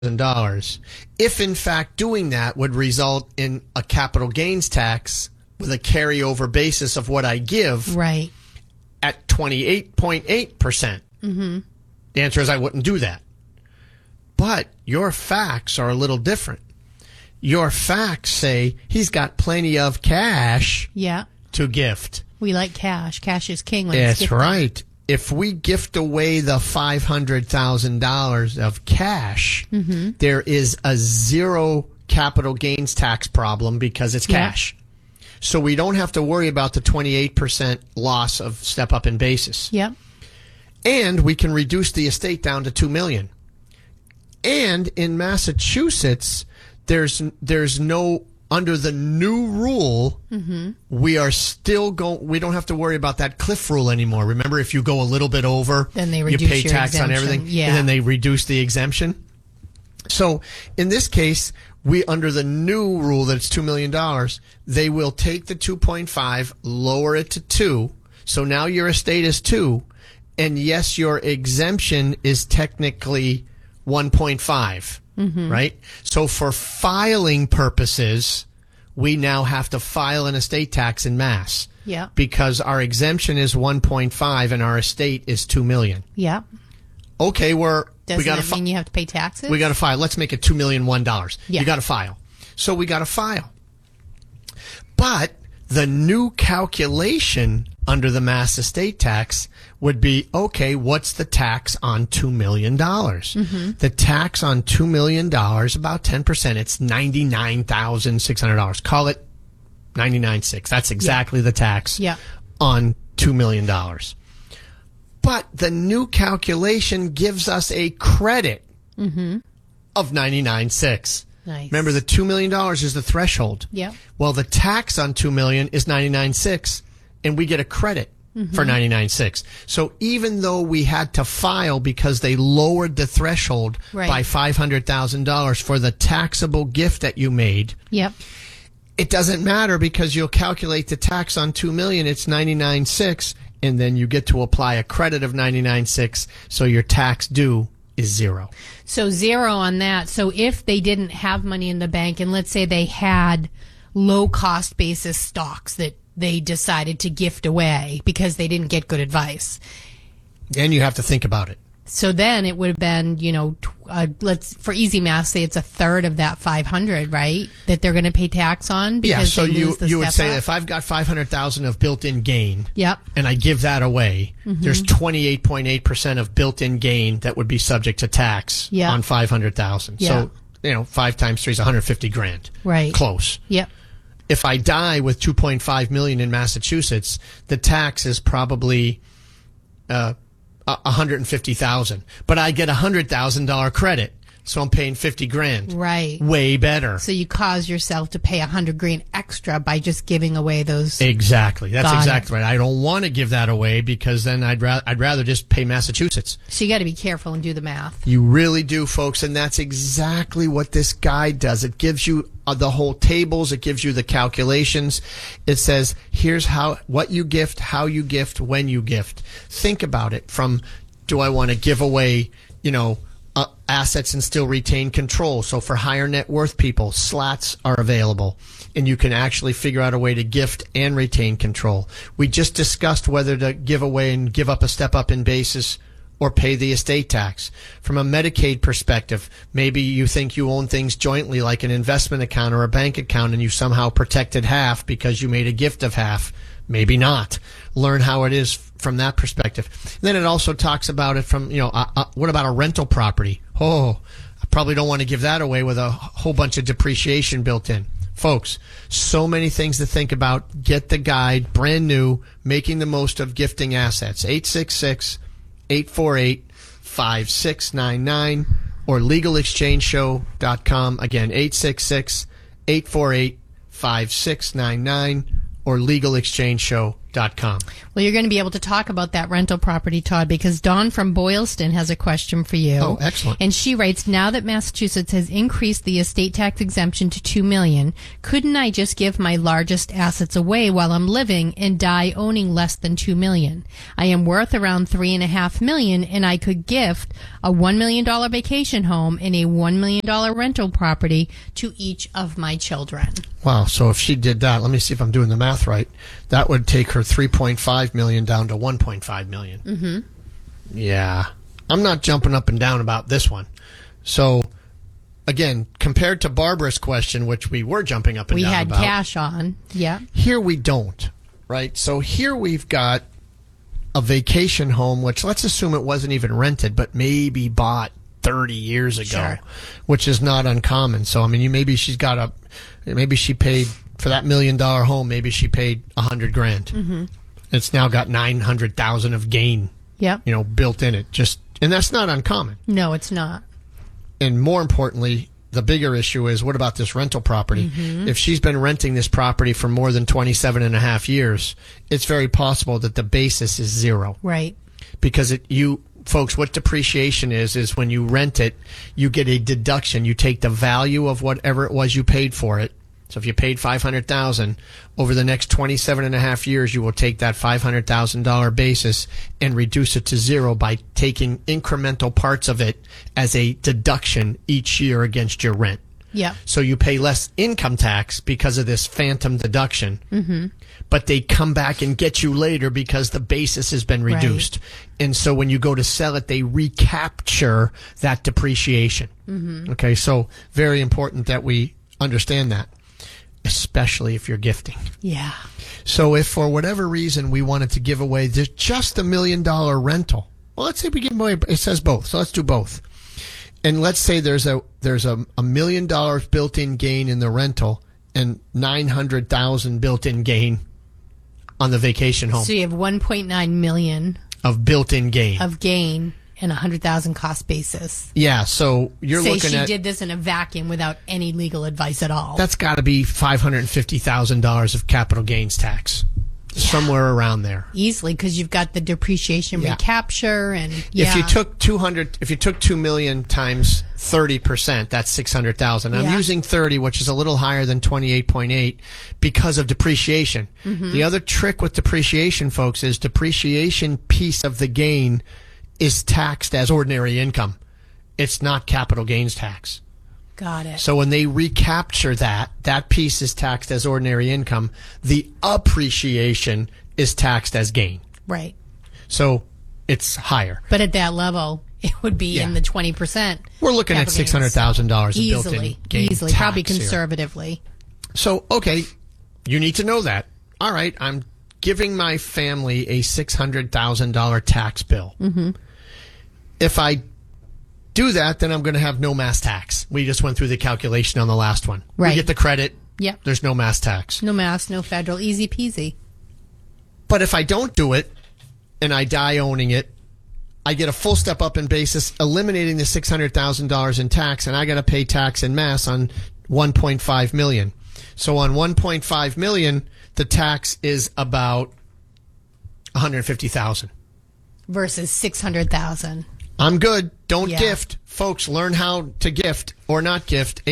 if in fact doing that would result in a capital gains tax with a carryover basis of what I give right at 28.8%. The answer is I wouldn't do that. But your facts are a little different. Your facts say he's got plenty of cash to gift. We like cash. Cash is king. That's right. If we gift away the $500,000 of cash, there is a zero capital gains tax problem because it's cash. So we don't have to worry about the 28% loss of step up in basis. Yep. And we can reduce the estate down to $2 million. And in Massachusetts, there's no, under the new rule, we are still we don't have to worry about that cliff rule anymore. Remember, if you go a little bit over, then they you reduce pay your tax exemption. on everything, Yeah. and then they reduce the exemption. So in this case, we under the new rule that it's $2 million, they will take the 2.5, lower it to 2. So now your estate is 2, and yes, your exemption is technically 1.5. Right? So for filing purposes, we now have to file an estate tax in Mass. Yeah. Because our exemption is 1.5 and our estate is $2 million. Yeah. Okay, Doesn't that mean you have to pay taxes? We got to file. Let's make it $2 million $1. Yeah. You got to file. So we got to file. But the new calculation under the Mass estate tax would be, okay, what's the tax on $2 million? The tax on $2 million, about 10%, it's $99,600. Call it $99,600. That's exactly the tax on $2 million. But the new calculation gives us a credit of $99,600. Nice. Remember, the $2 million is the threshold. Yeah. Well, the tax on $2 million is $99,600, and we get a credit for $99,600. So even though we had to file because they lowered the threshold by $500,000 for the taxable gift that you made, it doesn't matter because you'll calculate the tax on $2 million. It's $99,600, and then you get to apply a credit of $99,600, so your tax due is 0. So 0 on that. So if they didn't have money in the bank, and let's say they had low cost basis stocks that they decided to gift away because they didn't get good advice, then you have to think about it. So then it would have been, let's, for easy math, say it's a third of that 500, right? That they're going to pay tax on because so they lose the you would say step up? if I've got $500,000 of built-in gain, Yep. and I give that away, there's 28.8% of built-in gain that would be subject to tax on $500,000. Yeah. So 5 times 3 is $150,000. Right. Close. Yep. If I die with $2.5 million in Massachusetts, the tax is probably $150,000, but I get $100,000 credit, so I'm paying $50,000. Right. Way better. So you cause yourself to pay $100,000 extra by just giving away those. Exactly. That's Got exactly right. I don't want to give that away because then I'd rather just pay Massachusetts. So you got to be careful and do the math. You really do, folks, and that's exactly what this guide does. It gives you the whole tables. It gives you the calculations. It says, here's what you gift, how you gift, when you gift. Think about it from, do I want to give away, assets and still retain control? So for higher net worth people, slats are available, and you can actually figure out a way to gift and retain control. We just discussed whether to give away and give up a step up in basis or pay the estate tax. From a Medicaid perspective, maybe you think you own things jointly like an investment account or a bank account and you somehow protected half because you made a gift of half. Maybe not. Learn how it is from that perspective. And then it also talks about it from, what about a rental property? Oh, I probably don't want to give that away with a whole bunch of depreciation built in. Folks, so many things to think about. Get the guide, brand new, Making the Most of Gifting Assets. 866-848-5699 or legalexchangeshow.com. Again, 866-848-5699 or legalexchangeshow.com. Well, you're going to be able to talk about that rental property, Todd, because Dawn from Boylston has a question for you. Oh, excellent. And she writes, now that Massachusetts has increased the estate tax exemption to $2 million, couldn't I just give my largest assets away while I'm living and die owning less than $2 million? I am worth around $3.5 million, and I could gift a $1 million vacation home and a $1 million rental property to each of my children. Wow. So if she did that, let me see if I'm doing the math right. That would take her $3.5 million down to $1.5 million. Mm-hmm. Yeah. I'm not jumping up and down about this one. So, again, compared to Barbara's question, which we were jumping up and We down had about. cash on. Yeah. Here we don't, right? So here we've got a vacation home, which let's assume it wasn't even rented, but maybe bought 30 years ago, Sure. which is not uncommon. So, I mean, maybe she paid for that $1 million home, maybe she paid $100,000. Mm-hmm. It's now got $900,000 of gain, Yep. built in it. And that's not uncommon. No, it's not. And more importantly, the bigger issue is, what about this rental property? Mm-hmm. If she's been renting this property for more than 27 and a half years, it's very possible that the basis is zero. Right. Because folks, what depreciation is when you rent it, you get a deduction. You take the value of whatever it was you paid for it. So if you paid $500,000 over the next 27 and a half years, you will take that $500,000 basis and reduce it to zero by taking incremental parts of it as a deduction each year against your rent. Yeah. So you pay less income tax because of this phantom deduction, but they come back and get you later because the basis has been reduced. Right. And so when you go to sell it, they recapture that depreciation. Mm-hmm. Okay, so very important that we understand that, especially if you're gifting. Yeah. So if for whatever reason we wanted to give away just $1 million rental, well, let's say we give away, it says both, so let's do both. And let's say there's a $1 million built-in gain in the rental and $900,000 built-in gain on the vacation home. So you have $1.9 million of built-in gain of gain and $100,000 cost basis. Yeah, so you're Say looking at. she did this in a vacuum without any legal advice at all. That's got to be $550,000 of capital gains tax. Somewhere around there. Easily, because you've got the depreciation recapture and If you took $2 million times 30%, that's 600,000. I'm using 30, which is a little higher than 28.8 because of depreciation. Mm-hmm. The other trick with depreciation, folks, is depreciation piece of the gain is taxed as ordinary income. It's not capital gains tax. Got it. So when they recapture that piece is taxed as ordinary income. The appreciation is taxed as gain. Right. So it's higher. But at that level, it would be in the 20%. We're looking at $600,000 of built-in gain Easily, tax probably here. conservatively. So, okay, you need to know that. All right, I'm giving my family a $600,000 tax bill. Mm-hmm. If I do that, then I'm going to have no mass tax. We just went through the calculation on the last one. Right. We get the credit. Yep. There's no mass tax. No mass, no federal. Easy peasy. But if I don't do it and I die owning it, I get a full step up in basis, eliminating the $600,000 in tax, and I got to pay tax en masse on $1.5 million. So on $1.5 million, the tax is about $150,000 versus $600,000. I'm good. Don't gift. Folks, learn how to gift or not gift.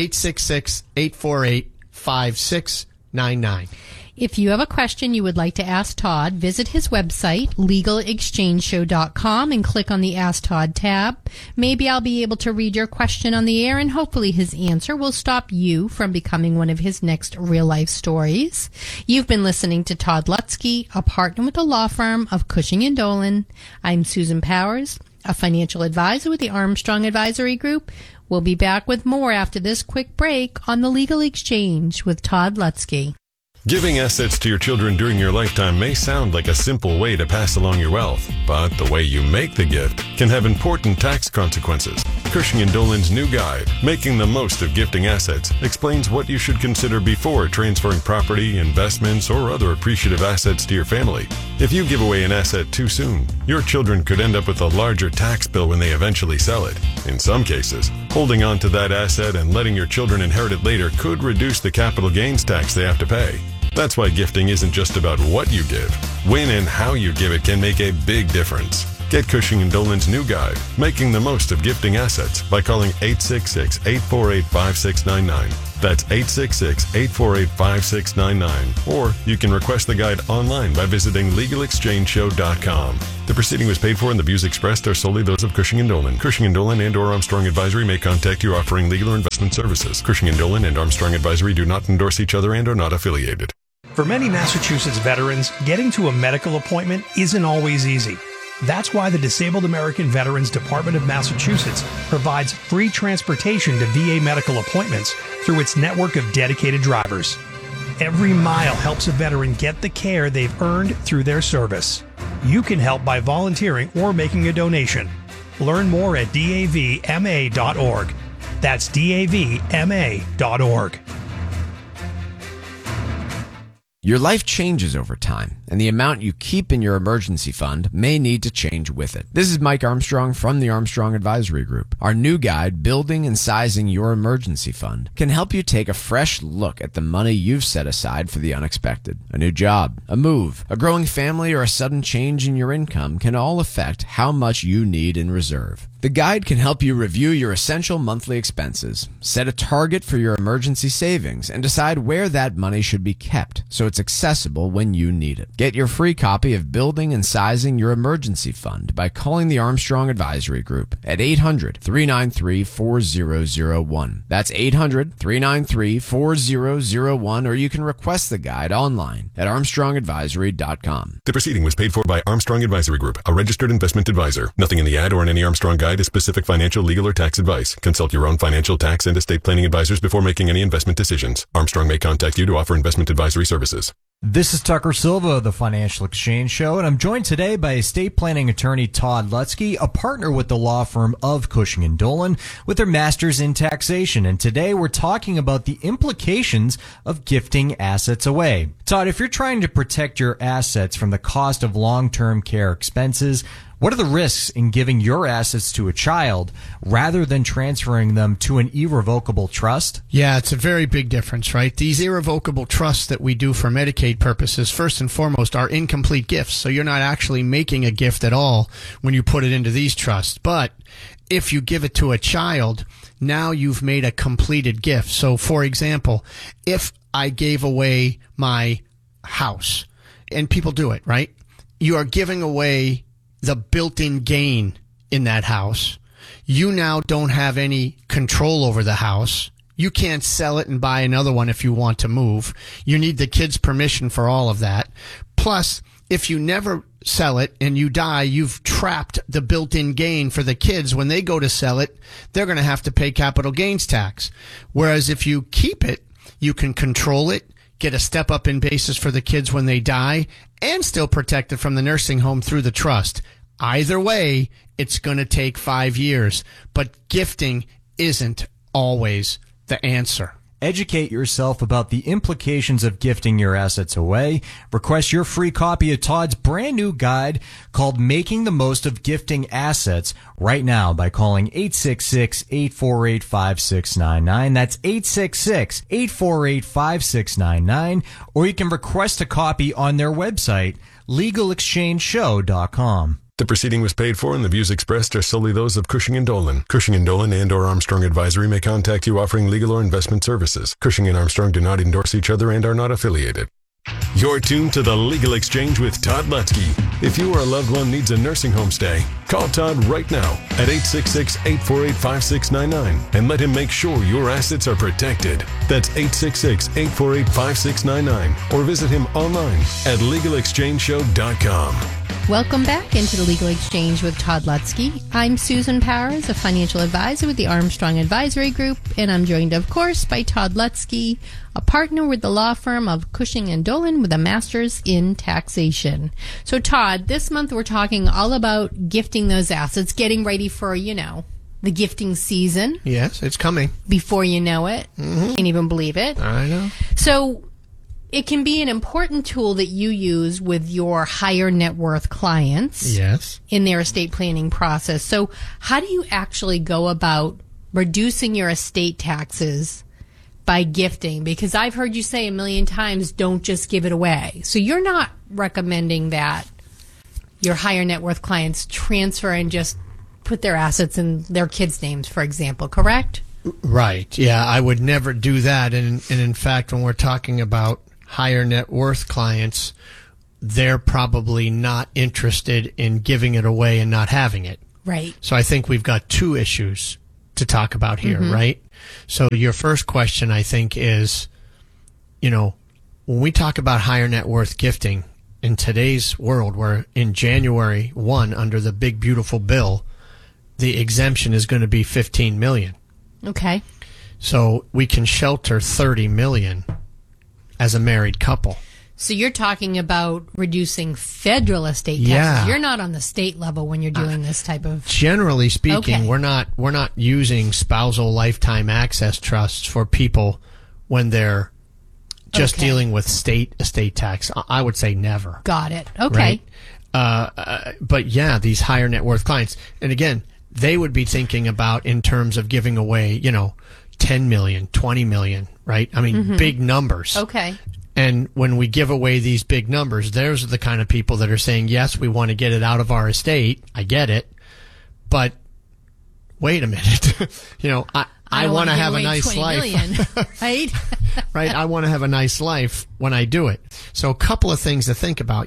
866-848-5699. If you have a question you would like to ask Todd, visit his website, legalexchangeshow.com, and click on the Ask Todd tab. Maybe I'll be able to read your question on the air, and hopefully his answer will stop you from becoming one of his next real-life stories. You've been listening to Todd Lutzke, a partner with the law firm of Cushing & Dolan. I'm Susan Powers, a financial advisor with the Armstrong Advisory Group. We'll be back with more after this quick break on The Legal Exchange with Todd Lutzke. Giving assets to your children during your lifetime may sound like a simple way to pass along your wealth, but the way you make the gift can have important tax consequences. Cushing & Dolan's new guide, Making the Most of Gifting Assets, explains what you should consider before transferring property, investments, or other appreciative assets to your family. If you give away an asset too soon, your children could end up with a larger tax bill when they eventually sell it. In some cases, holding on to that asset and letting your children inherit it later could reduce the capital gains tax they have to pay. That's why gifting isn't just about what you give. When and how you give it can make a big difference. Get Cushing & Dolan's new guide, Making the Most of Gifting Assets, by calling 866-848-5699. That's 866-848-5699. Or you can request the guide online by visiting LegalExchangeShow.com. The proceeding was paid for and the views expressed are solely those of Cushing & Dolan. Cushing & Dolan and or Armstrong Advisory may contact you offering legal or investment services. Cushing & Dolan and Armstrong Advisory do not endorse each other and are not affiliated. For many Massachusetts veterans, getting to a medical appointment isn't always easy. That's why the Disabled American Veterans Department of Massachusetts provides free transportation to VA medical appointments through its network of dedicated drivers. Every mile helps a veteran get the care they've earned through their service. You can help by volunteering or making a donation. Learn more at davma.org. That's davma.org. Your life changes over time, and the amount you keep in your emergency fund may need to change with it. This is Mike Armstrong from the Armstrong Advisory Group. Our new guide, Building and Sizing Your Emergency Fund, can help you take a fresh look at the money you've set aside for the unexpected. A new job, a move, a growing family, or a sudden change in your income can all affect how much you need in reserve. The guide can help you review your essential monthly expenses, set a target for your emergency savings, and decide where that money should be kept so it's accessible when you need it. Get your free copy of Building and Sizing Your Emergency Fund by calling the Armstrong Advisory Group at 800-393-4001. That's 800-393-4001, or you can request the guide online at armstrongadvisory.com. The proceeding was paid for by Armstrong Advisory Group, a registered investment advisor. Nothing in the ad or in any Armstrong guide is specific financial, legal, or tax advice. Consult your own financial, tax, and estate planning advisors before making any investment decisions. Armstrong may contact you to offer investment advisory services. This is Tucker Silva of the Financial Exchange Show, and I'm joined today by estate planning attorney Todd Lutzke, a partner with the law firm of Cushing & Dolan with their master's in taxation. And today we're talking about the implications of gifting assets away. Todd, if you're trying to protect your assets from the cost of long-term care expenses, what are the risks in giving your assets to a child rather than transferring them to an irrevocable trust? Yeah, it's a very big difference, right? These irrevocable trusts that we do for Medicaid purposes, first and foremost, are incomplete gifts. So you're not actually making a gift at all when you put it into these trusts. But if you give it to a child, now you've made a completed gift. So, for example, if I gave away my house, and people do it, right? You are giving away the built-in gain in that house. You now don't have any control over the house. You can't sell it and buy another one if you want to move. You need the kids' permission for all of that. Plus, if you never sell it and you die, you've trapped the built-in gain for the kids. When they go to sell it, they're going to have to pay capital gains tax. Whereas if you keep it, you can control it, get a step up in basis for the kids when they die, and still protect it from the nursing home through the trust. Either way, it's going to take 5 years. But gifting isn't always the answer. Educate yourself about the implications of gifting your assets away. Request your free copy of Todd's brand new guide called Making the Most of Gifting Assets right now by calling 866-848-5699. That's 866-848-5699. Or you can request a copy on their website, LegalExchangeShow.com. The proceeding was paid for and the views expressed are solely those of Cushing & Dolan. Cushing & Dolan and or Armstrong Advisory may contact you offering legal or investment services. Cushing and Armstrong do not endorse each other and are not affiliated. You're tuned to the Legal Exchange with Todd Lutzke. If you or a loved one needs a nursing home stay, call Todd right now at 866-848-5699 and let him make sure your assets are protected. That's 866-848-5699 or visit him online at LegalExchangeShow.com. Welcome back into the Legal Exchange with Todd Lutzke. I'm Susan Powers, a financial advisor with the Armstrong Advisory Group, and I'm joined, of course, by Todd Lutzke, a partner with the law firm of Cushing & Dolan with a master's in taxation. So, Todd, this month we're talking all about gifting those assets, getting ready for, the gifting season. Yes, it's coming. Before you know it. Mm-hmm. Can't even believe it. I know. So, it can be an important tool that you use with your higher net worth clients. Yes. In their estate planning process. So how do you actually go about reducing your estate taxes by gifting? Because I've heard you say a million times, don't just give it away. So you're not recommending that your higher net worth clients transfer and just put their assets in their kids' names, for example, correct? Right. Yeah, I would never do that. And in fact, when we're talking about higher net worth clients, they're probably not interested in giving it away and not having it. Right. So I think we've got two issues to talk about here, right? So your first question, I think, is, when we talk about higher net worth gifting in today's world, where in January 1, under the big, beautiful bill, the exemption is going to be $15 million. Okay. So we can shelter $30 million as a married couple. So you're talking about reducing federal estate taxes. Yeah. You're not on the state level when you're doing this type of... Generally speaking, Okay. we're not using spousal lifetime access trusts for people when they're just Okay. dealing with state estate tax. I would say never. Got it. Okay. Right? But yeah, these higher net worth clients, and again, they would be thinking about in terms of giving away, 10 million, 20 million, right? I mean, big numbers. Okay. And when we give away these big numbers, those are the kind of people that are saying, yes, we want to get it out of our estate. I get it. But wait a minute. I don't want to give have a away nice 20 life. million, right? Right? I want to have a nice life when I do it. So a couple of things to think about,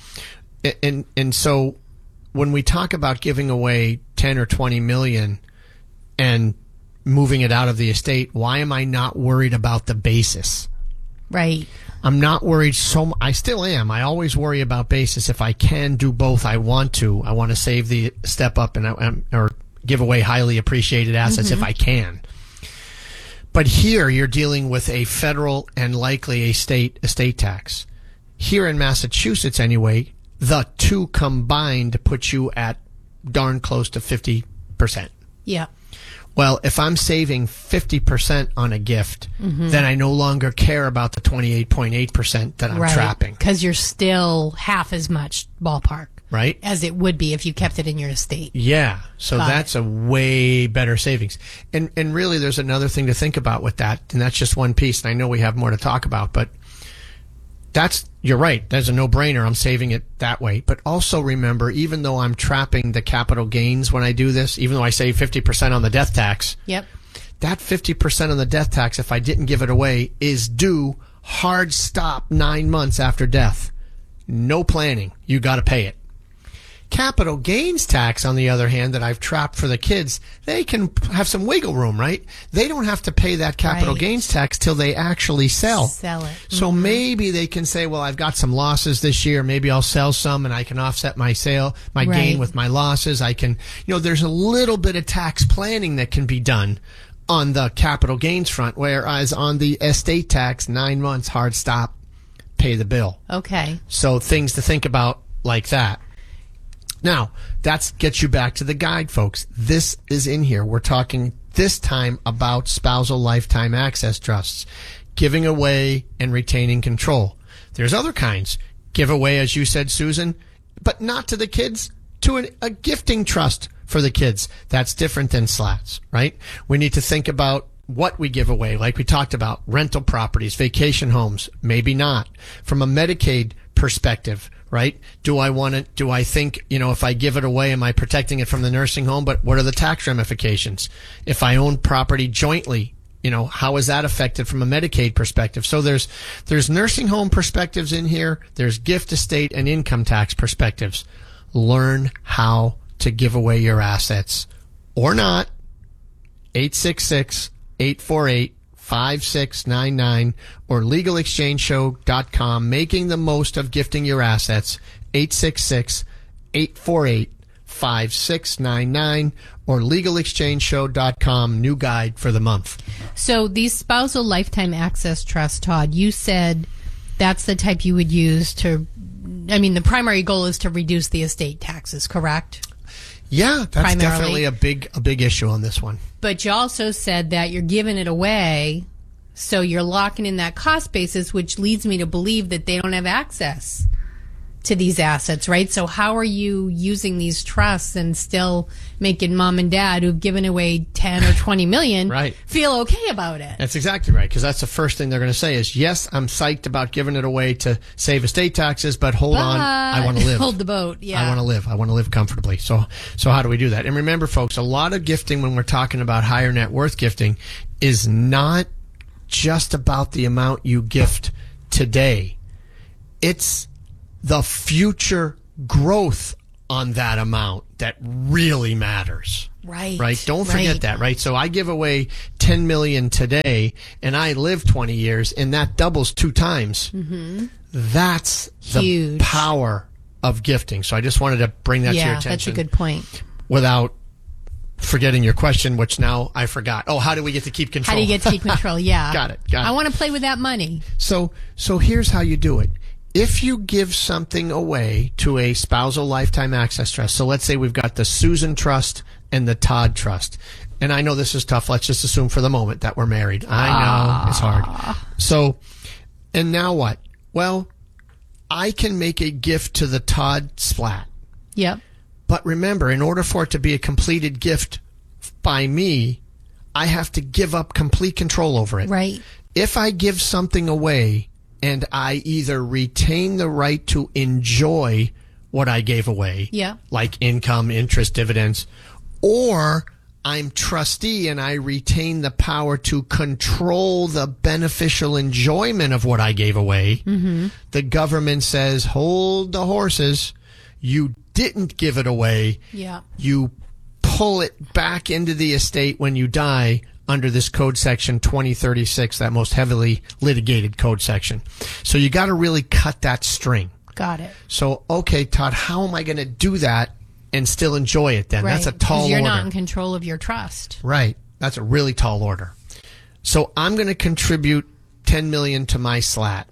and so when we talk about giving away 10 or 20 million and moving it out of the estate, why am I not worried about the basis? Right. I'm not worried I still am. I always worry about basis. If I can do both, I want to. I want to save the step up or give away highly appreciated assets if I can. But here you're dealing with a federal and likely a state estate tax. Here in Massachusetts anyway, the two combined put you at darn close to 50%. Yeah. Well, if I'm saving 50% on a gift, then I no longer care about the 28.8% that I'm trapping. Because you're still half as much ballpark. Right? As it would be if you kept it in your estate. Yeah. So that's a way better savings. And really there's another thing to think about with that, and that's just one piece. And I know we have more to talk about, but you're right. That's a no-brainer. I'm saving it that way. But also remember, even though I'm trapping the capital gains when I do this, even though I save 50% on the death tax, Yep. that 50% on the death tax, if I didn't give it away, is due hard stop 9 months after death. No planning. You got to pay it. Capital gains tax, on the other hand, that I've trapped for the kids, they can have some wiggle room, right? They don't have to pay that capital Right. gains tax till they actually sell. Sell it. So maybe they can say, well, I've got some losses this year. Maybe I'll sell some and I can offset my gain Right. with my losses. I can, there's a little bit of tax planning that can be done on the capital gains front, whereas on the estate tax, 9 months, hard stop, pay the bill. Okay. So things to think about like that. Now, that gets you back to the guide, folks. This is in here. We're talking this time about spousal lifetime access trusts, giving away and retaining control. There's other kinds. Give away, as you said, Susan, but not to the kids, to a gifting trust for the kids. That's different than slats, right? We need to think about what we give away, like we talked about, rental properties, vacation homes, maybe not. From a Medicaid perspective, right? Do I think, if I give it away, am I protecting it from the nursing home? But what are the tax ramifications? If I own property jointly, how is that affected from a Medicaid perspective? So there's nursing home perspectives in here. There's gift, estate, and income tax perspectives. Learn how to give away your assets or not. 866-848-5699 or legalexchangeshow.com. Making the most of gifting your assets. 866-848-5699 or legalexchangeshow.com. New guide for the month. So these spousal lifetime access trusts, Todd, you said that's the type you would use the primary goal is to reduce the estate taxes, correct? Yeah, that's Primarily. definitely a big issue on this one. But you also said that you're giving it away, so you're locking in that cost basis, which leads me to believe that they don't have access to these assets, right? So how are you using these trusts and still making mom and dad who've given away 10 or 20 million Right. feel okay about it? That's exactly right, because that's the first thing they're going to say is, yes, I'm psyched about giving it away to save estate taxes, but hold on, I want to live. Hold the boat, yeah. I want to live. I want to live comfortably. So how do we do that? And remember, folks, a lot of gifting when we're talking about higher net worth gifting is not just about the amount you gift today. It's the future growth on that amount that really matters. Right. Right. Don't forget that. Right. So I give away 10 million today and I live 20 years and that doubles 2 times. Mm-hmm. That's huge. The power of gifting. So I just wanted to bring that to your attention. Yeah, that's a good point. Without forgetting your question, which now I forgot. Oh, how do we get to keep control? How do you get to keep control? Yeah. Got it. I want to play with that money. So here's how you do it. If you give something away to a spousal lifetime access trust, so let's say we've got the Susan Trust and the Todd Trust. And I know this is tough. Let's just assume for the moment that we're married. I know it's hard. So, and now what? Well, I can make a gift to the Todd Splat. Yep. But remember, in order for it to be a completed gift by me, I have to give up complete control over it. Right. If I give something away and I either retain the right to enjoy what I gave away, like income, interest, dividends, or I'm trustee and I retain the power to control the beneficial enjoyment of what I gave away, the government says, hold the horses. You didn't give it away. Yeah. You pull it back into the estate when you die under this code section 2036, that most heavily litigated code section. So you got to really cut that string. Got it. So, okay, Todd, how am I going to do that and still enjoy it then? Right. That's a tall order. You're not in control of your trust. Right. That's a really tall order. So I'm going to contribute 10 million to my slat.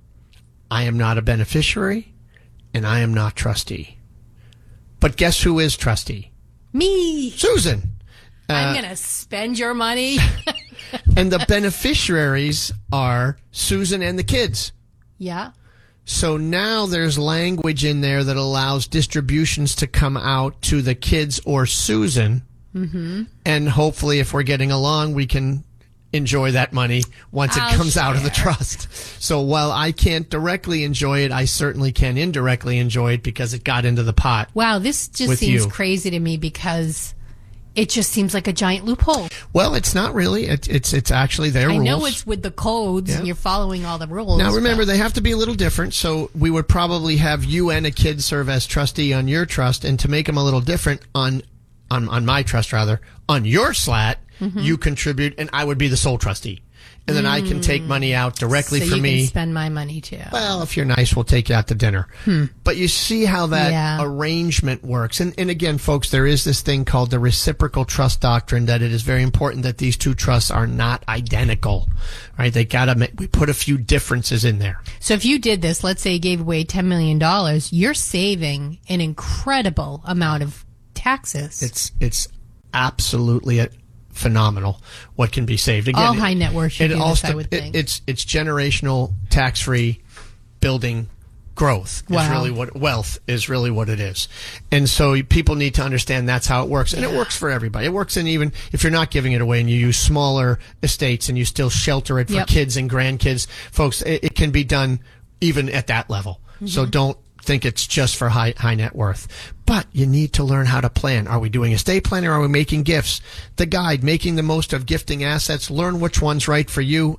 I am not a beneficiary and I am not trustee. But guess who is trustee? Me. Susan. I'm going to spend your money. And the beneficiaries are Susan and the kids. Yeah. So now there's language in there that allows distributions to come out to the kids or Susan. Mm-hmm. And hopefully, if we're getting along, we can enjoy that money once it comes out of the trust. So while I can't directly enjoy it, I certainly can indirectly enjoy it because it got into the pot. Wow, this just seems crazy to me because it just seems like a giant loophole. Well, it's not really. It's actually their rules. I know it's with the codes and you're following all the rules. Now, remember, they have to be a little different. So we would probably have you and a kid serve as trustee on your trust. And to make them a little different on my trust, rather, on your slat, you contribute and I would be the sole trustee. And then I can take money out directly for me. So you can spend my money too. Well, if you're nice, we'll take you out to dinner. But you see how that arrangement works. And again, folks, there is this thing called the reciprocal trust doctrine that it is very important that these two trusts are not identical. Right? They we put a few differences in there. So if you did this, let's say you gave away $10 million, you're saving an incredible amount of taxes. It's absolutely phenomenal what can be saved. Again, all high net worth should do this, I would think. It's generational tax-free building growth. Wow. Is really what wealth is really what it is. And so people need to understand that's how it works. And it works for everybody. It works in even if you're not giving it away and you use smaller estates and you still shelter it for kids and grandkids. Folks, it can be done even at that level. So don't think it's just for high net worth. But you need to learn how to plan. Are we doing estate planning or are we making gifts? The guide, Making the Most of Gifting Assets. Learn which one's right for you.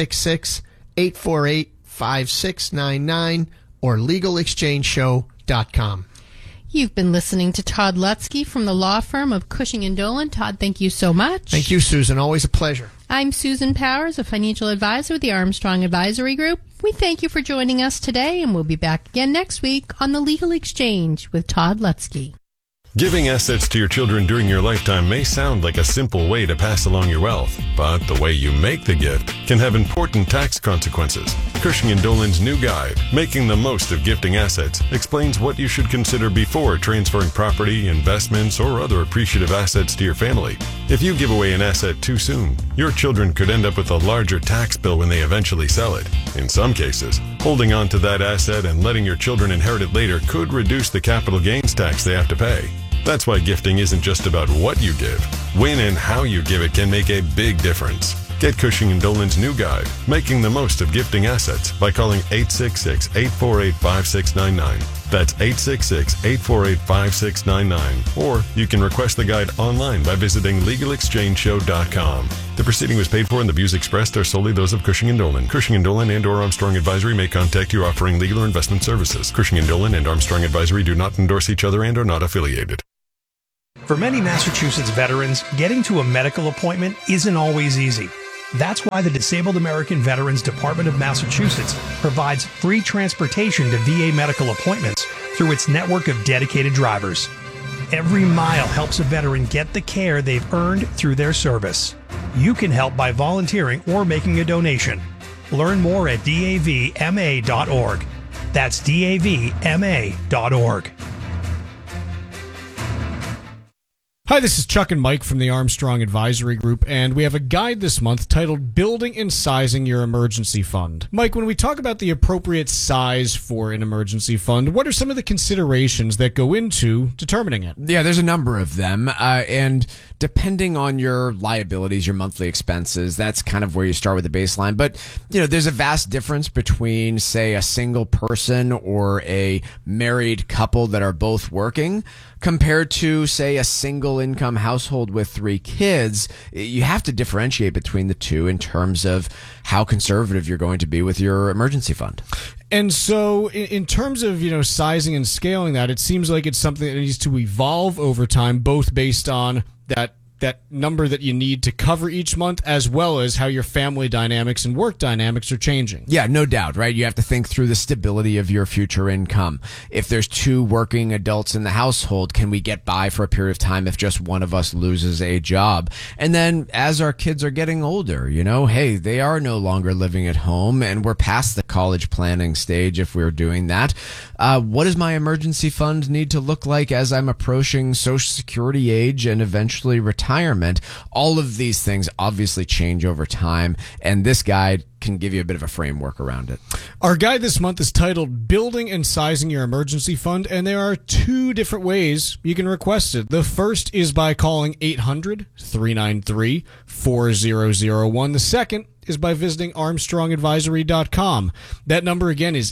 866-848-5699 or legalexchangeshow.com. You've been listening to Todd Lutzke from the law firm of Cushing & Dolan. Todd, thank you so much. Thank you, Susan. Always a pleasure. I'm Susan Powers, a financial advisor with the Armstrong Advisory Group. We thank you for joining us today, and we'll be back again next week on The Legal Exchange with Todd Lutzke. Giving assets to your children during your lifetime may sound like a simple way to pass along your wealth, but the way you make the gift can have important tax consequences. Cushing & Dolan's new guide, Making the Most of Gifting Assets, explains what you should consider before transferring property, investments, or other appreciative assets to your family. If you give away an asset too soon, your children could end up with a larger tax bill when they eventually sell it. In some cases, holding on to that asset and letting your children inherit it later could reduce the capital gains tax they have to pay. That's why gifting isn't just about what you give. When and how you give it can make a big difference. Get Cushing & Dolan's new guide, Making the Most of Gifting Assets, by calling 866-848-5699. That's 866-848-5699. Or you can request the guide online by visiting LegalExchangeShow.com. The proceeding was paid for and the views expressed are solely those of Cushing & Dolan. Cushing & Dolan and or Armstrong Advisory may contact you offering legal or investment services. Cushing & Dolan and Armstrong Advisory do not endorse each other and are not affiliated. For many Massachusetts veterans, getting to a medical appointment isn't always easy. That's why the Disabled American Veterans Department of Massachusetts provides free transportation to VA medical appointments through its network of dedicated drivers. Every mile helps a veteran get the care they've earned through their service. You can help by volunteering or making a donation. Learn more at davma.org. That's davma.org. Hi, this is Chuck and Mike from the Armstrong Advisory Group, and we have a guide this month titled Building and Sizing Your Emergency Fund. Mike, when we talk about the appropriate size for an emergency fund, what are some of the considerations that go into determining it? Yeah, there's a number of them, and depending on your liabilities, your monthly expenses, that's kind of where you start with the baseline. But, there's a vast difference between, say, a single person or a married couple that are both working compared to, say, a single income household with 3 kids. You have to differentiate between the two in terms of how conservative you're going to be with your emergency fund. And so in terms of, sizing and scaling that, it seems like it's something that needs to evolve over time, both based on that number that you need to cover each month, as well as how your family dynamics and work dynamics are changing. Yeah, no doubt, right? You have to think through the stability of your future income. If there's 2 working adults in the household, can we get by for a period of time if just one of us loses a job? And then as our kids are getting older, hey, they are no longer living at home and we're past the college planning stage if we're doing that. What does my emergency fund need to look like as I'm approaching Social Security age and eventually retirement? All of these things obviously change over time, and this guide can give you a bit of a framework around it. Our guide this month is titled Building and Sizing Your Emergency Fund, and there are 2 different ways you can request it. The first is by calling 800-393-4001. The second is by visiting ArmstrongAdvisory.com. That number again is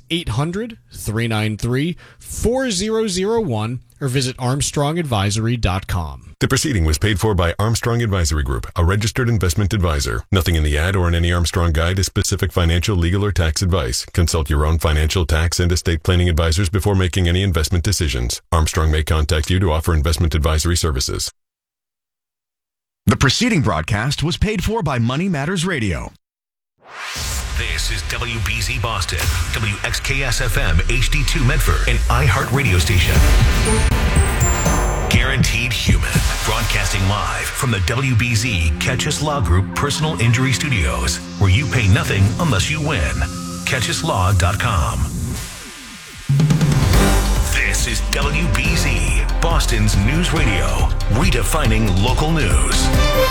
800-393-4001, or visit ArmstrongAdvisory.com. The proceeding was paid for by Armstrong Advisory Group, a registered investment advisor. Nothing in the ad or in any Armstrong guide is specific financial, legal, or tax advice. Consult your own financial, tax, and estate planning advisors before making any investment decisions. Armstrong may contact you to offer investment advisory services. The preceding broadcast was paid for by Money Matters Radio. This is WBZ Boston, WXKS-FM HD2 Medford, an iHeart radio station. Guaranteed Human, broadcasting live from the WBZ Catchus Law Group Personal Injury Studios, where you pay nothing unless you win. CatchusLaw.com. This is WBZ, Boston's news radio, redefining local news.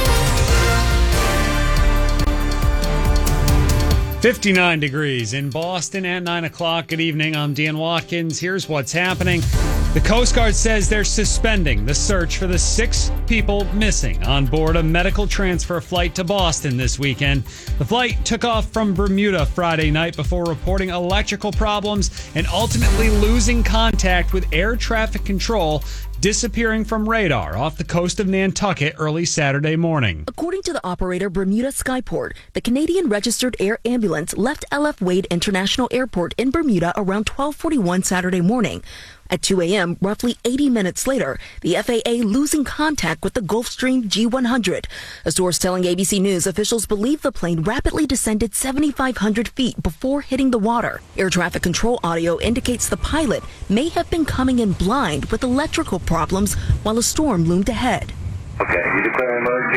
59 degrees in Boston at 9 o'clock. Good evening. I'm Dan Watkins. Here's what's happening. The Coast Guard says they're suspending the search for the 6 people missing on board a medical transfer flight to Boston this weekend. The flight took off from Bermuda Friday night before reporting electrical problems and ultimately losing contact with air traffic control, disappearing from radar off the coast of Nantucket early Saturday morning. According to the operator Bermuda Skyport, the Canadian Registered Air Ambulance left LF Wade International Airport in Bermuda around 12:41 Saturday morning. At 2 a.m., roughly 80 minutes later, the FAA losing contact with the Gulfstream G100. A source telling ABC News officials believe the plane rapidly descended 7,500 feet before hitting the water. Air traffic control audio indicates the pilot may have been coming in blind with electrical problems while a storm loomed ahead. Okay, you declare emergency.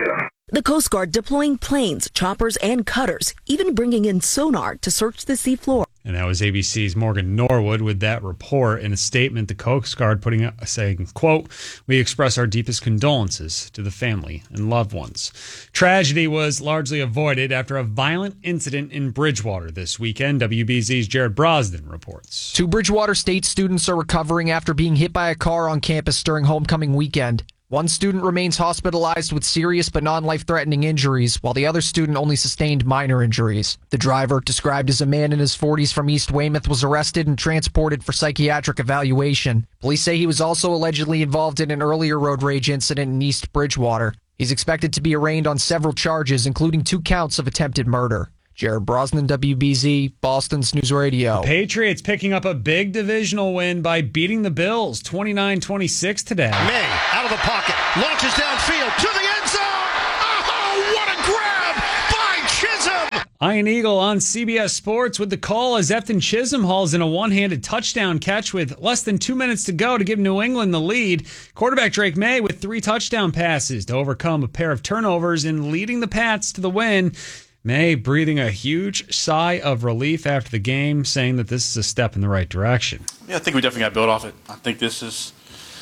The Coast Guard deploying planes, choppers, and cutters, even bringing in sonar to search the seafloor. And that was ABC's Morgan Norwood with that report. In a statement, the Coast Guard saying, quote, "We express our deepest condolences to the family and loved ones." Tragedy was largely avoided after a violent incident in Bridgewater this weekend. WBZ's Jared Brosnan reports. 2 Bridgewater State students are recovering after being hit by a car on campus during homecoming weekend. One student remains hospitalized with serious but non-life-threatening injuries, while the other student only sustained minor injuries. The driver, described as a man in his 40s from East Weymouth, was arrested and transported for psychiatric evaluation. Police say he was also allegedly involved in an earlier road rage incident in East Bridgewater. He's expected to be arraigned on several charges, including 2 counts of attempted murder. Jared Brosnan, WBZ, Boston's News Radio. The Patriots picking up a big divisional win by beating the Bills 29-26 today. May out of the pocket, launches downfield to the end zone. Oh, what a grab by Chisholm! Ian Eagle on CBS Sports with the call as Efton Chisholm hauls in a one-handed touchdown catch with less than 2 minutes to go to give New England the lead. Quarterback Drake May with 3 touchdown passes to overcome a pair of turnovers and leading the Pats to the win. May breathing a huge sigh of relief after the game, saying that this is a step in the right direction. Yeah, I think we definitely got to build off it. I think this is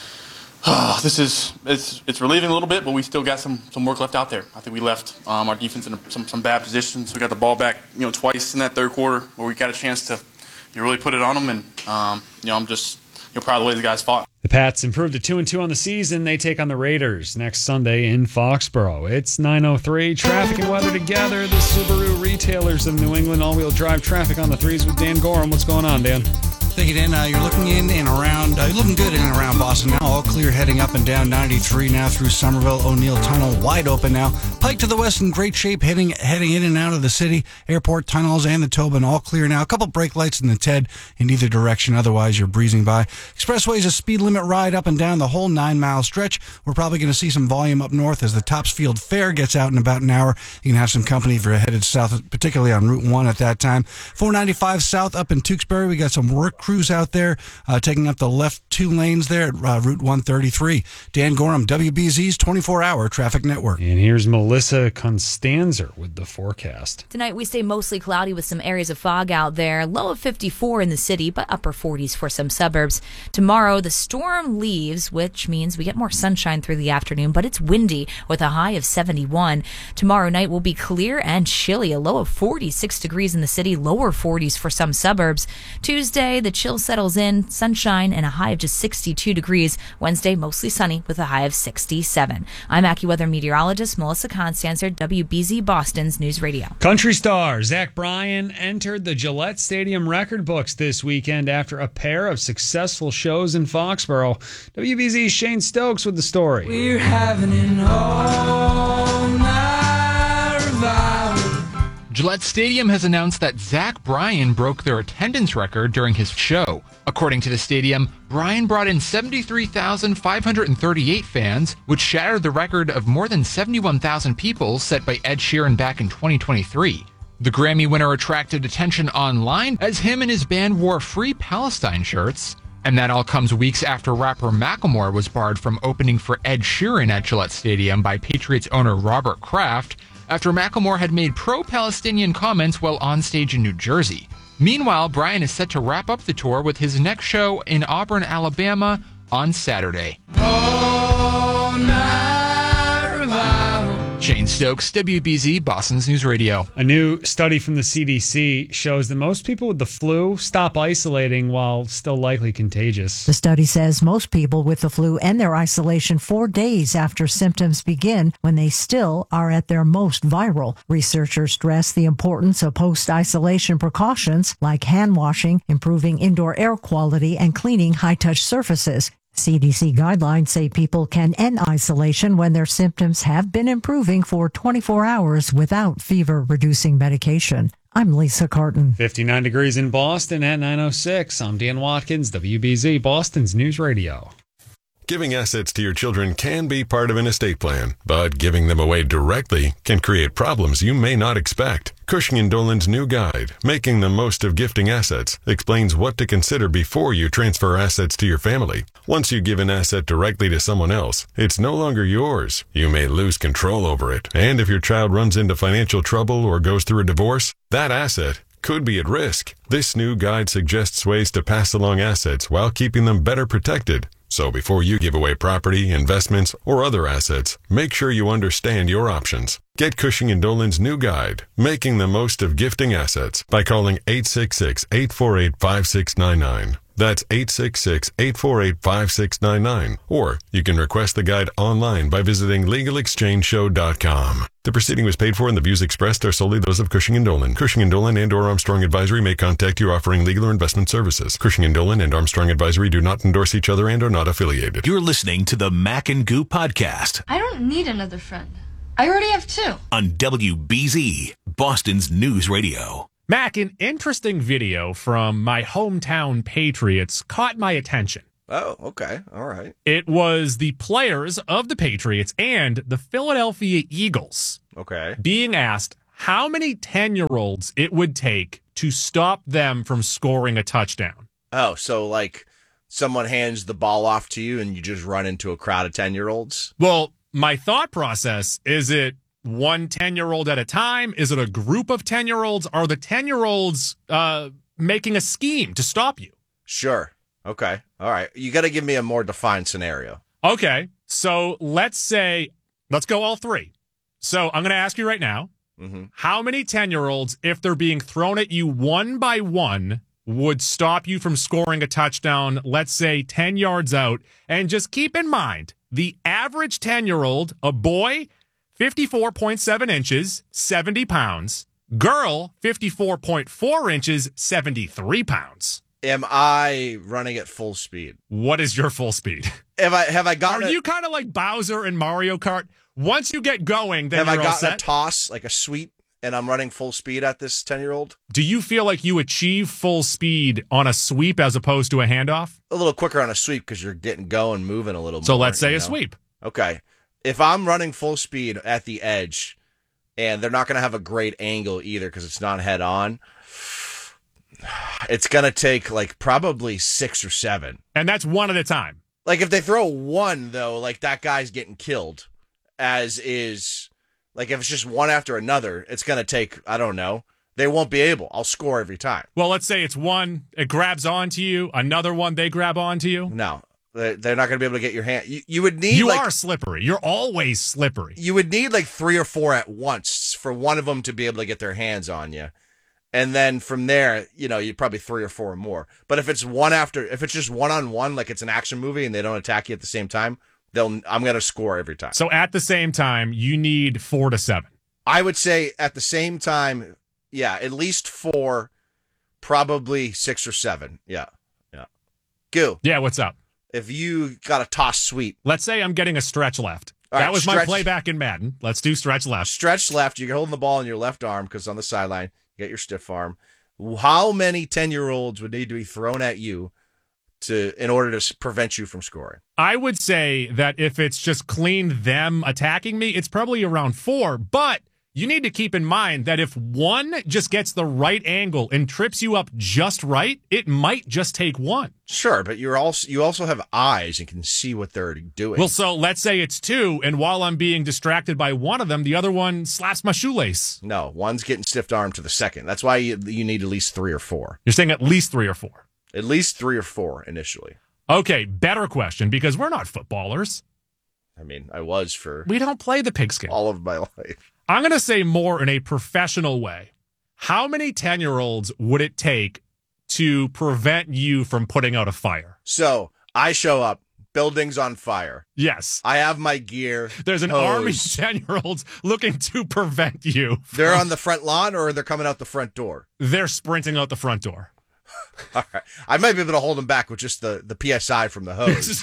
it's relieving a little bit, but we still got some work left out there. I think we left our defense in some bad positions. We got the ball back, twice in that third quarter where we got a chance to really put it on them, and I'm just proud of the way the guys fought. The Pats improved to 2-2 on the season. They take on the Raiders next Sunday in Foxborough. It's 9:03. Traffic and weather together. The Subaru retailers of New England all-wheel drive traffic on the threes with Dan Gorham. What's going on, Dan? Thank you, Dan. You're looking in and around. You're looking good in and around Boston now. All clear heading up and down 93 now through Somerville. O'Neill Tunnel wide open now. Pike to the west in great shape, heading in and out of the city. Airport tunnels and the Tobin all clear now. A couple brake lights in the TED in either direction. Otherwise, you're breezing by. Expressway's a speed limit ride up and down the whole 9-mile stretch. We're probably going to see some volume up north as the Topsfield Fair gets out in about an hour. You can have some company if you're headed south, particularly on Route 1 at that time. 495 south up in Tewksbury. We got some work crews out there taking up the left 2 lanes there at Route 133. Dan Gorham, WBZ's 24-hour traffic network. And here's Melissa Constanzer with the forecast. Tonight we stay mostly cloudy with some areas of fog out there. Low of 54 in the city, but upper 40s for some suburbs. Tomorrow the storm leaves, which means we get more sunshine through the afternoon, but it's windy with a high of 71. Tomorrow night will be clear and chilly, a low of 46 degrees in the city, lower 40s for some suburbs. Tuesday, the chill settles in, sunshine and a high of just 62 degrees. Wednesday, mostly sunny with a high of 67. I'm AccuWeather meteorologist Melissa Constanzer, WBZ Boston's News Radio. Country star Zach Bryan entered the Gillette Stadium record books this weekend after a pair of successful shows in Foxborough. WBZ's Shane Stokes with the story. We're having an all-night revival. Gillette Stadium has announced that Zach Bryan broke their attendance record during his show. According to the stadium, Bryan brought in 73,538 fans, which shattered the record of more than 71,000 people set by Ed Sheeran back in 2023. The Grammy winner attracted attention online as him and his band wore Free Palestine shirts. And that all comes weeks after rapper Macklemore was barred from opening for Ed Sheeran at Gillette Stadium by Patriots owner Robert Kraft after Macklemore had made pro-Palestinian comments while on stage in New Jersey. Meanwhile, Bryan is set to wrap up the tour with his next show in Auburn, Alabama on Saturday. All night revival. Shane Stokes, WBZ, Boston's News Radio. A new study from the CDC shows that most people with the flu stop isolating while still likely contagious. The study says most people with the flu end their isolation 4 days after symptoms begin when they still are at their most viral. Researchers stress the importance of post-isolation precautions like hand washing, improving indoor air quality, and cleaning high-touch surfaces. CDC guidelines say people can end isolation when their symptoms have been improving for 24 hours without fever-reducing medication. I'm Lisa Carton. 59 degrees in Boston at 9:06. I'm Dan Watkins, WBZ, Boston's News Radio. Giving assets to your children can be part of an estate plan, but giving them away directly can create problems you may not expect. Cushing & Dolan's new guide, Making the Most of Gifting Assets, explains what to consider before you transfer assets to your family. Once you give an asset directly to someone else, it's no longer yours. You may lose control over it, and if your child runs into financial trouble or goes through a divorce, that asset could be at risk. This new guide suggests ways to pass along assets while keeping them better protected. So before you give away property, investments, or other assets, make sure you understand your options. Get Cushing & Dolan's new guide, Making the Most of Gifting Assets, by calling 866-848-5699. That's 866-848-5699. Or you can request the guide online by visiting LegalExchangeShow.com. The proceeding was paid for and the views expressed are solely those of Cushing & Dolan. Cushing & Dolan and or Armstrong Advisory may contact you offering legal or investment services. Cushing & Dolan and Armstrong Advisory do not endorse each other and are not affiliated. You're listening to the Mac and Goo podcast I don't need another friend. I already have two. on WBZ, Boston's news radio. Mac, an interesting video from my hometown Patriots caught my attention. Oh, okay. All right. It was the players of the Patriots and the Philadelphia Eagles being asked how many 10-year-olds it would take to stop them from scoring a touchdown. Oh, so like someone hands the ball off to you and you just run into a crowd of 10-year-olds? Well, my thought process, is it one 10-year-old at a time? Is it a group of 10-year-olds? Are the 10-year-olds making a scheme to stop you? Sure. Okay. All right. You got to give me a more defined scenario. Okay. So let's go all three. So I'm going to ask you right now, how many 10-year-olds, if they're being thrown at you one by one, would stop you from scoring a touchdown, let's say 10 yards out? And just keep in mind, the average 10-year-old, a boy, 54.7 inches, 70 pounds. Girl, 54.4 inches, 73 pounds. Am I running at full speed? What is your full speed? Have I gotten Are you kind of like Bowser in Mario Kart? Once you get going, then have you're I all gotten set? a toss, like a sweep, and I'm running full speed at this 10-year-old? Do you feel like you achieve full speed on a sweep as opposed to a handoff? A little quicker on a sweep because you're getting going, moving a little more. So let's say you a know? sweep. Okay. If I'm running full speed at the edge, and they're not going to have a great angle either because it's not head on, it's going to take like probably 6 or 7. And that's one at a time. Like if they throw one, though, like that guy's getting killed, as is, like if it's just one after another, it's going to take, I don't know. They won't be able. I'll score every time. Well, let's say it's one, it grabs onto you, another one, they grab onto you. No, they're not going to be able to get your hand. You would need You like, are slippery. You're always slippery. You would need like 3 or 4 at once for one of them to be able to get their hands on you. And then from there, you know, you'd probably 3 or 4 more. But if it's just one-on-one, like it's an action movie and they don't attack you at the same time, I'm going to score every time. So at the same time, you need 4 to 7. I would say at the same time, yeah, at least 4, probably 6 or 7. Yeah. Goo. Yeah, what's up? If you got a toss sweep. Let's say I'm getting a stretch left. All that right, was my stretch- play back in Madden. Let's do stretch left. Stretch left, you're holding the ball in your left arm because on the sideline, you get your stiff arm. How many 10-year-olds would need to be thrown at you in order to prevent you from scoring? I would say that if it's just clean them attacking me, it's probably around 4. But you need to keep in mind that if one just gets the right angle and trips you up just right, it might just take one. Sure, but you also have eyes and can see what they're doing. Well, so let's say it's 2, and while I'm being distracted by one of them, the other one slaps my shoelace. No, one's getting stiff arm to the second. That's why you need at least 3 or 4. You're saying at least 3 or 4? At least 3 or 4 initially. Okay, better question, because we're not footballers. I mean, I was for... We don't play the pigskin. All of my life. I'm going to say more in a professional way. How many 10-year-olds would it take to prevent you from putting out a fire? So, I show up, building's on fire. Yes. I have my gear. There's an army of 10-year-olds looking to prevent you. They're on the front lawn or they're coming out the front door? They're sprinting out the front door. All right. I might be able to hold them back with just the PSI from the hose.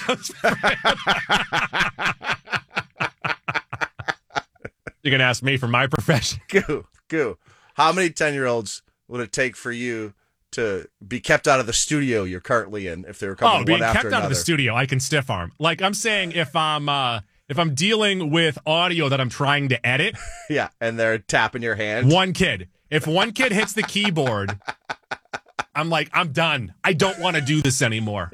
You're going to ask me for my profession? Goo. How many 10-year-olds would it take for you to be kept out of the studio you're currently in if they're coming being one after kept another. out of the studio, I can stiff arm. Like I'm saying, if I'm dealing with audio that I'm trying to edit, yeah, and they're tapping your hand. If one kid hits the keyboard, I'm like, I'm done. I don't want to do this anymore.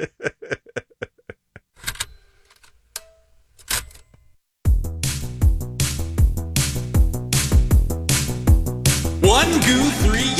One, two, three,